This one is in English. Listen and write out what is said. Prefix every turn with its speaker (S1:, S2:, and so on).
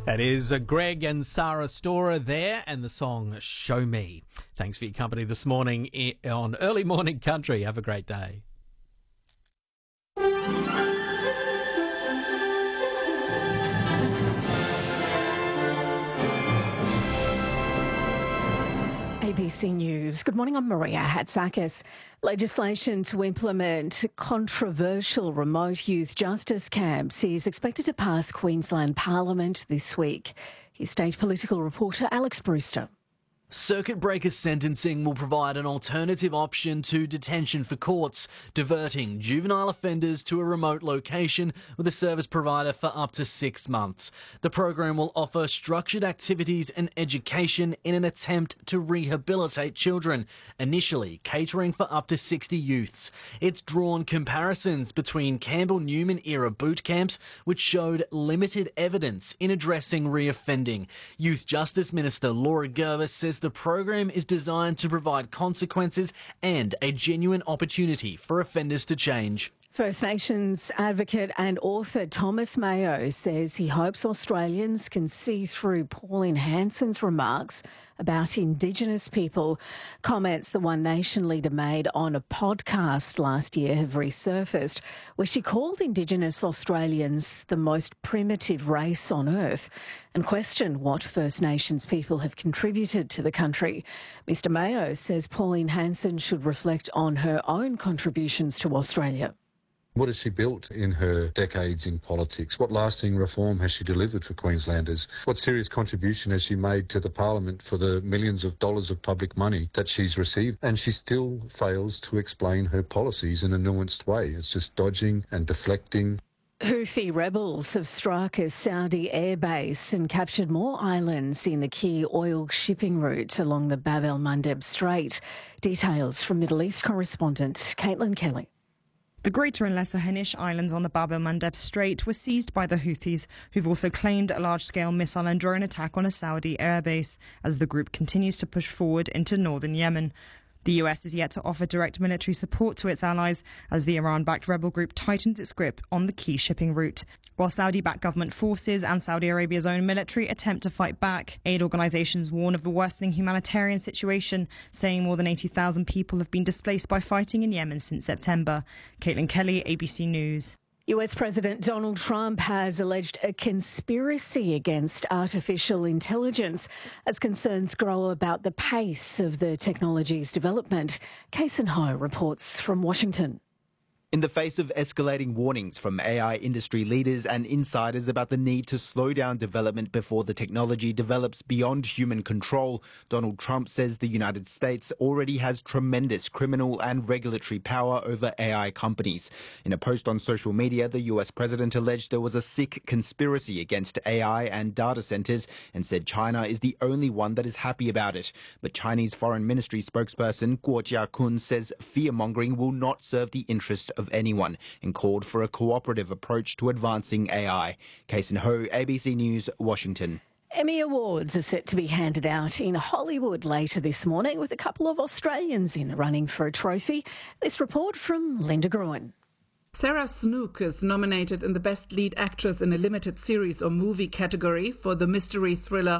S1: That is Greg and Sarah Storer there and the song Show Me. Thanks for your company this morning on Early Morning Country. Have a great day.
S2: ABC News. Good morning, I'm Maria Hatzakis. Legislation to implement controversial remote youth justice camps is expected to pass Queensland Parliament this week. Here's state political reporter Alex Brewster.
S3: Circuit breaker sentencing will provide an alternative option to detention for courts, diverting juvenile offenders to a remote location with a service provider for up to 6 months. The program will offer structured activities and education in an attempt to rehabilitate children, initially catering for up to 60 youths. It's drawn comparisons between Campbell-Newman-era boot camps, which showed limited evidence in addressing reoffending. Youth Justice Minister Laura Gerber says the program is designed to provide consequences and a genuine opportunity for offenders to change.
S2: First Nations advocate and author Thomas Mayo says he hopes Australians can see through Pauline Hanson's remarks about Indigenous people. Comments the One Nation leader made on a podcast last year have resurfaced, where she called Indigenous Australians the most primitive race on earth and questioned what First Nations people have contributed to the country. Mr Mayo says Pauline Hanson should reflect on her own contributions to Australia.
S4: What has she built in her decades in politics? What lasting reform has she delivered for Queenslanders? What serious contribution has she made to the Parliament for the millions of dollars of public money that she's received? And she still fails to explain her policies in a nuanced way. It's just dodging and deflecting.
S2: Houthi rebels have struck a Saudi airbase and captured more islands in the key oil shipping route along the Bab el-Mandeb Strait. Details from Middle East correspondent Caitlin Kelly.
S5: The Greater and Lesser Hanish Islands on the Bab el-Mandeb Strait were seized by the Houthis, who've also claimed a large-scale missile and drone attack on a Saudi airbase as the group continues to push forward into northern Yemen. The US is yet to offer direct military support to its allies as the Iran-backed rebel group tightens its grip on the key shipping route. While Saudi-backed government forces and Saudi Arabia's own military attempt to fight back, aid organisations warn of a worsening humanitarian situation, saying more than 80,000 people have been displaced by fighting in Yemen since September. Caitlin Kelly, ABC News.
S2: US President Donald Trump has alleged a conspiracy against artificial intelligence as concerns grow about the pace of the technology's development. Kason Ho reports from Washington.
S6: In the face of escalating warnings from AI industry leaders and insiders about the need to slow down development before the technology develops beyond human control, Donald Trump says the United States already has tremendous criminal and regulatory power over AI companies. In a post on social media, the US president alleged there was a sick conspiracy against AI and data centers and said China is the only one that is happy about it. But Chinese Foreign Ministry spokesperson Guo Jiakun says fear-mongering will not serve the interest of anyone and called for a cooperative approach to advancing AI. Kason Ho, ABC News, Washington.
S2: Emmy Awards are set to be handed out in Hollywood later this morning with a couple of Australians in the running for a trophy. This report from Linda Gruen.
S7: Sarah Snook is nominated in the Best Lead Actress in a Limited Series or Movie category for the mystery thriller